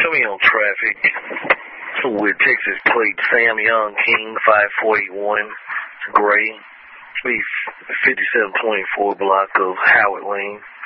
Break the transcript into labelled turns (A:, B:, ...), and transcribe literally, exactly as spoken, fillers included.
A: show me on traffic. With Texas plate Sam Young King five four eight one, gray. Be fifty-seven twenty-four block of Howard Lane.